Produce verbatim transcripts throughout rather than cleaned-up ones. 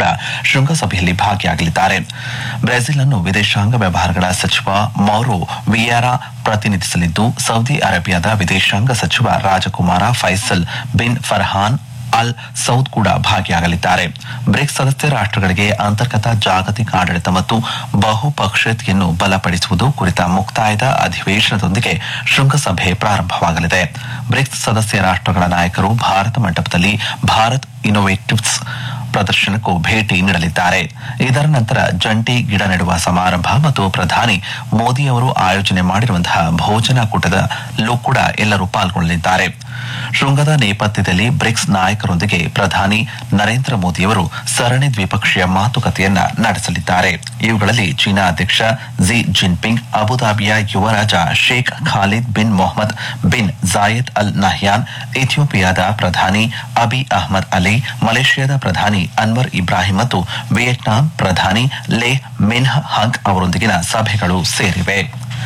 ಕೂಡ ಶೃಂಗಸಭೆಯಲ್ಲಿ ಭಾಗಿಯಾಗಲಿದ್ದಾರೆ. ಬ್ರೆಜಿಲ್ ಅನ್ನು ವಿದೇಶಾಂಗ ವ್ಯವಹಾರಗಳ ಸಚಿವ ಮೌರೋ ವಿಯೇರಾ ಪ್ರತಿನಿಧಿಸಲಿದ್ದು, ಸೌದಿ ಅರೇಬಿಯಾದ ವಿದೇಶಾಂಗ ಸಚಿವ ರಾಜಕುಮಾರ Faisal bin Farhan Al Saud ಕೂಡ ಭಾಗಿಯಾಗಲಿದ್ದಾರೆ. ಬ್ರಿಕ್ಸ್ ಸದಸ್ಯ ರಾಷ್ಟ್ರಗಳಿಗೆ ಅಂತರ್ಗತ ಜಾಗತಿಕ ಆಡಳಿತ ಮತ್ತು ಬಹುಪಕ್ಷೀಯತೆಯನ್ನು ಬಲಪಡಿಸುವುದು ಕುರಿತ ಮುಕ್ತಾಯದ ಅಧಿವೇಶನದೊಂದಿಗೆ ಶೃಂಗಸಭೆ ಪ್ರಾರಂಭವಾಗಲಿದೆ. ಬ್ರಿಕ್ಸ್ ಸದಸ್ಯ ರಾಷ್ಟ್ರಗಳ ನಾಯಕರು ಭಾರತ ಮಂಟಪದಲ್ಲಿ ಭಾರತ್ ಇನ್ನೋವೇಟಿವ್ಸ್ ಪ್ರದರ್ಶನಕ್ಕೂ ಭೇಟಿ ನೀಡಲಿದ್ದಾರೆ. ಇದರ ನಂತರ ಜಂಟಿ ಗಿಡ ನೆಡುವ ಸಮಾರಂಭ ಮತ್ತು ಪ್ರಧಾನಿ ಮೋದಿ ಅವರು ಆಯೋಜನೆ ಮಾಡಿರುವಂತಹ ಭೋಜನ ಕೂಟದಲ್ಲೂ ಕೂಡ ಎಲ್ಲರೂ ಪಾಲ್ಗೊಳ್ಳಲಿದ್ದಾರೆ. ಶೃಂಗದ ನೇಪಥ್ಯದಲ್ಲಿ ಬ್ರಿಕ್ಸ್ ನಾಯಕರೊಂದಿಗೆ ಪ್ರಧಾನಿ ನರೇಂದ್ರ ಮೋದಿಯವರು ಸರಣಿ ದ್ವಿಪಕ್ಷೀಯ ಮಾತುಕತೆಯನ್ನ ನಡೆಸಲಿದ್ದಾರೆ. ಇವುಗಳಲ್ಲಿ ಚೀನಾ ಅಧ್ಯಕ್ಷ ಜಿ ಜಿನ್ಪಿಂಗ್, ಅಬುಧಾಬಿಯ ಯುವರಾಜ Sheikh Khalid bin Mohammed bin Zayed Al Nahyan, ಇಥಿಯೋಪಿಯಾದ ಪ್ರಧಾನಿ ಅಬಿ ಅಹ್ಮದ್ ಅಲಿ, ಮಲೇಷಿಯಾದ ಪ್ರಧಾನಿ ಅನ್ವರ್ ಇಬ್ರಾಹಿಂ ಮತ್ತು ವಿಯೆಟ್ನಾಂ ಪ್ರಧಾನಿ ಲೇ ಮಿನ್ ಹಂಗ್ ಅವರೊಂದಿಗಿನ ಸಭೆಗಳು ಸೇರಿವೆ.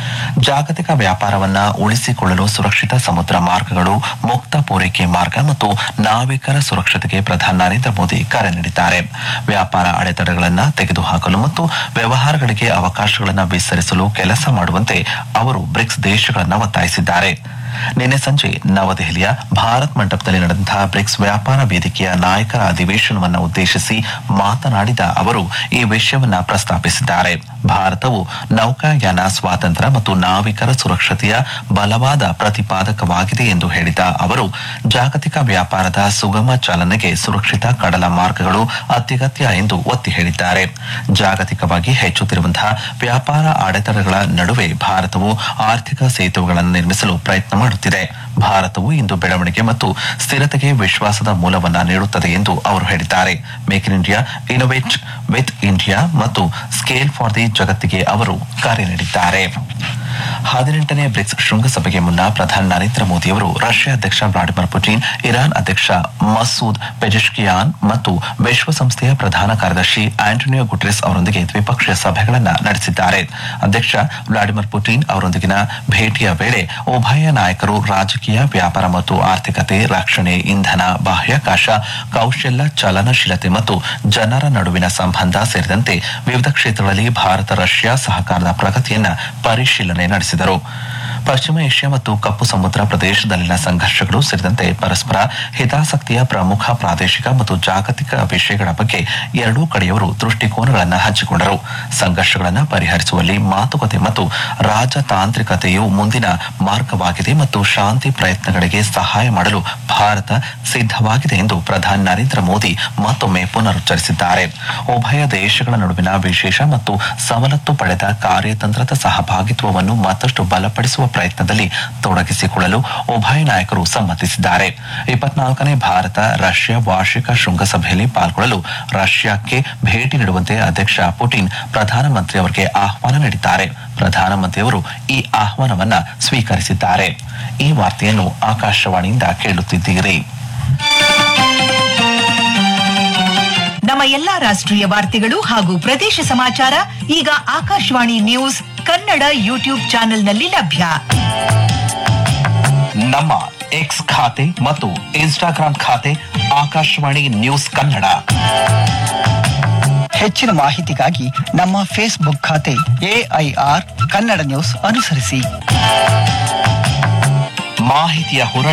ಜಾಗತಿಕ ವ್ಯಾಪಾರವನ್ನ ಉಳಿಸಿಕೊಳ್ಳಲು ಸುರಕ್ಷಿತ ಸಮುದ್ರ ಮಾರ್ಗಗಳು, ಮುಕ್ತ ಪೂರೈಕೆ ಮಾರ್ಗ ಮತ್ತು ನಾವಿಕರ ಸುರಕ್ಷತೆಗೆ ಪ್ರಧಾನಿ ನರೇಂದ್ರ ಮೋದಿ ಕರೆ ನೀಡಿದ್ದಾರೆ. ವ್ಯಾಪಾರ ಅಡೆತಡೆಗಳನ್ನು ತೆಗೆದುಹಾಕಲು ಮತ್ತು ವ್ಯವಹಾರಗಳಿಗೆ ಅವಕಾಶಗಳನ್ನು ವಿಸ್ತರಿಸಲು ಕೆಲಸ ಮಾಡುವಂತೆ ಅವರು ಬ್ರಿಕ್ಸ್ ದೇಶಗಳನ್ನು ಒತ್ತಾಯಿಸಿದ್ದಾರೆ. ನಿನ್ನೆ ಸಂಜೆ ನವದೆಹಲಿಯ ಭಾರತ್ ಮಂಟಪದಲ್ಲಿ ನಡೆದಂತಹ ಬ್ರಿಕ್ಸ್ ವ್ಯಾಪಾರ ವೇದಿಕೆಯ ನಾಯಕರ ಅಧಿವೇಶನವನ್ನು ಉದ್ದೇಶಿಸಿ ಮಾತನಾಡಿದ ಅವರು ಈ ವಿಷಯವನ್ನ ಪ್ರಸ್ತಾಪಿಸಿದ್ದಾರೆ. ಭಾರತವು ನೌಕಾಯಾನ ಸ್ವಾತಂತ್ರ್ಯ ಮತ್ತು ನಾವಿಕರ ಸುರಕ್ಷತೆಯ ಬಲವಾದ ಪ್ರತಿಪಾದಕವಾಗಿದೆ ಎಂದು ಹೇಳಿದ ಅವರು, ಜಾಗತಿಕ ವ್ಯಾಪಾರದ ಸುಗಮ ಚಾಲನೆಗೆ ಸುರಕ್ಷಿತ ಕಡಲ ಮಾರ್ಗಗಳು ಅತ್ಯಗತ್ಯ ಎಂದು ಒತ್ತಿ ಹೇಳಿದ್ದಾರೆ. ಜಾಗತಿಕವಾಗಿ ಹೆಚ್ಚುತ್ತಿರುವಂತಹ ವ್ಯಾಪಾರ ಅಡೆತಡೆಗಳ ನಡುವೆ ಭಾರತವು ಆರ್ಥಿಕ ಸೇತುವೆಗಳನ್ನು ನಿರ್ಮಿಸಲು ಪ್ರಯತ್ನ ಮಾಡುತ್ತಿದೆ. ಭಾರತವು ಇಂದು ಬೆಳವಣಿಗೆ ಮತ್ತು ಸ್ಥಿರತೆಗೆ ವಿಶ್ವಾಸದ ಮೂಲವನ್ನ ನೀಡುತ್ತದೆ ಎಂದು ಅವರು ಹೇಳಿದ್ದಾರೆ. Make in India, innovate with India ಮತ್ತು ಸ್ಕೇಲ್ ಫಾರ್ ದಿ ಜಗತ್ತಿಗೆ ಅವರು ಕರೆ ನೀಡಿದ್ದಾರೆ. ಹದಿನೆಂಟನೇ ಬ್ರಿಕ್ಸ್ ಶೃಂಗಸಭೆಗೆ ಮುನ್ನ ಪ್ರಧಾನಿ ನರೇಂದ್ರ ಮೋದಿ ಅವರು ರಷ್ಯಾ ಅಧ್ಯಕ್ಷ ವ್ಲಾಡಿಮಿರ್ ಪುಟಿನ್, ಇರಾನ್ ಅಧ್ಯಕ್ಷ ಮಸೂದ್ ಪೆಜೆಶ್ಕಿಯಾನ್ ಮತ್ತು ವಿಶ್ವಸಂಸ್ಥೆಯ ಪ್ರಧಾನ ಕಾರ್ಯದರ್ಶಿ ಆಂಟೋನಿಯೋ ಗುಟೆರಸ್ ಅವರೊಂದಿಗೆ ದ್ವಿಪಕ್ಷೀಯ ಸಭೆಗಳನ್ನು ನಡೆಸಿದ್ದಾರೆ. ಅಧ್ಯಕ್ಷ ವ್ಲಾಡಿಮಿರ್ ಪುಟಿನ್ ಅವರೊಂದಿಗಿನ ಭೇಟಿಯ ವೇಳೆ ಉಭಯ ನಾಯಕರು ರಾಜಕೀಯ, ವ್ಯಾಪಾರ ಮತ್ತು ಆರ್ಥಿಕತೆ, ರಕ್ಷಣೆ, ಇಂಧನ, ಬಾಹ್ಯಾಕಾಶ, ಕೌಶಲ್ಯ, ಚಲನಶೀಲತೆ ಮತ್ತು ಜನರ ನಡುವಿನ ಸಂಬಂಧ ಸೇರಿದಂತೆ ವಿವಿಧ ಕ್ಷೇತ್ರಗಳಲ್ಲಿ ಭಾರತ ರಷ್ಯಾ ಸಹಕಾರದ ಪ್ರಗತಿಯನ್ನ ಪರಿಶೀಲನೆ ನಡೆಸಿದರು. ಪಶ್ಚಿಮ ಏಷ್ಯಾ ಮತ್ತು ಕಪ್ಪು ಸಮುದ್ರ ಪ್ರದೇಶದಲ್ಲಿನ ಸಂಘರ್ಷಗಳು ಸೇರಿದಂತೆ ಪರಸ್ಪರ ಹಿತಾಸಕ್ತಿಯ ಪ್ರಮುಖ ಪ್ರಾದೇಶಿಕ ಮತ್ತು ಜಾಗತಿಕ ವಿಷಯಗಳ ಬಗ್ಗೆ ಎರಡೂ ಕಡೆಯವರು ದೃಷ್ಟಿಕೋನಗಳನ್ನು ಹಂಚಿಕೊಂಡರು. ಸಂಘರ್ಷಗಳನ್ನು ಪರಿಹರಿಸುವಲ್ಲಿ ಮಾತುಕತೆ ಮತ್ತು ರಾಜತಾಂತ್ರಿಕತೆಯು ಮುಂದಿನ ಮಾರ್ಗವಾಗಿದೆ ಮತ್ತು ಶಾಂತಿ ಪ್ರಯತ್ನಗಳಿಗೆ ಸಹಾಯ ಮಾಡಲು ಭಾರತ ಸಿದ್ಧವಾಗಿದೆ ಎಂದು ಪ್ರಧಾನಿ ನರೇಂದ್ರ ಮೋದಿ ಮತ್ತೊಮ್ಮೆ ಪುನರುಚ್ಚರಿಸಿದ್ದಾರೆ. ಉಭಯ ದೇಶಗಳ ನಡುವಿನ ವಿಶೇಷ ಮತ್ತು ಸವಲತ್ತು ಪಡೆದ ಕಾರ್ಯತಂತ್ರದ ಸಹಭಾಗಿತ್ವವನ್ನು ಮತ್ತಷ್ಟು ಬಲಪಡಿಸುವ ಪ್ರಯತ್ನದಲ್ಲಿ ತೊಡಗಿಸಿಕೊಳ್ಳಲು ಉಭಯ ನಾಯಕರು ಸಮ್ಮತಿಸಿದ್ದಾರೆ. ಇಪ್ಪತ್ನಾಲ್ಕನೇ ಭಾರತ ರಷ್ಯಾ ವಾರ್ಷಿಕ ಶೃಂಗಸಭೆಯಲ್ಲಿ ಪಾಲ್ಗೊಳ್ಳಲು ರಷ್ಯಾಕ್ಕೆ ಭೇಟಿ ನೀಡುವಂತೆ ಅಧ್ಯಕ್ಷ ಪುಟಿನ್ ಪ್ರಧಾನಮಂತ್ರಿ ಅವರಿಗೆ ಆಹ್ವಾನ ನೀಡಿದ್ದಾರೆ. ಪ್ರಧಾನಮಂತ್ರಿಯವರು ಈ ಆಹ್ವಾನವನ್ನ ಸ್ವೀಕರಿಸಿದ್ದಾರೆ. ಈ ವಾರ್ತೆಯನ್ನು ಆಕಾಶವಾಣಿಯಿಂದ ಕೇಳುತ್ತಿದ್ದೀರಿ. ನಮ್ಮ ಎಲ್ಲಾ ರಾಷ್ಟ್ರೀಯ ವಾರ್ತೆಗಳು ಹಾಗೂ ಪ್ರದೇಶ ಸಮಾಚಾರ ಈಗ ಆಕಾಶವಾಣಿ ನ್ಯೂಸ್ ಕನ್ನಡ ಯೂಟ್ಯೂಬ್ ಚಾನೆಲ್ನಲ್ಲಿ ಲಭ್ಯ. ನಮ್ಮ ಎಕ್ಸ್ ಖಾತೆ ಮತ್ತು ಇನ್ಸ್ಟಾಗ್ರಾಂ ಖಾತೆ ಆಕಾಶವಾಣಿ ನ್ಯೂಸ್ ಕನ್ನಡ. ಹೆಚ್ಚಿನ ಮಾಹಿತಿಗಾಗಿ ನಮ್ಮ ಫೇಸ್ಬುಕ್ ಖಾತೆ ಎಐಆರ್ ಕನ್ನಡ ನ್ಯೂಸ್ ಅನುಸರಿಸಿ. ಮಾಹಿತಿಯ ಹೊರ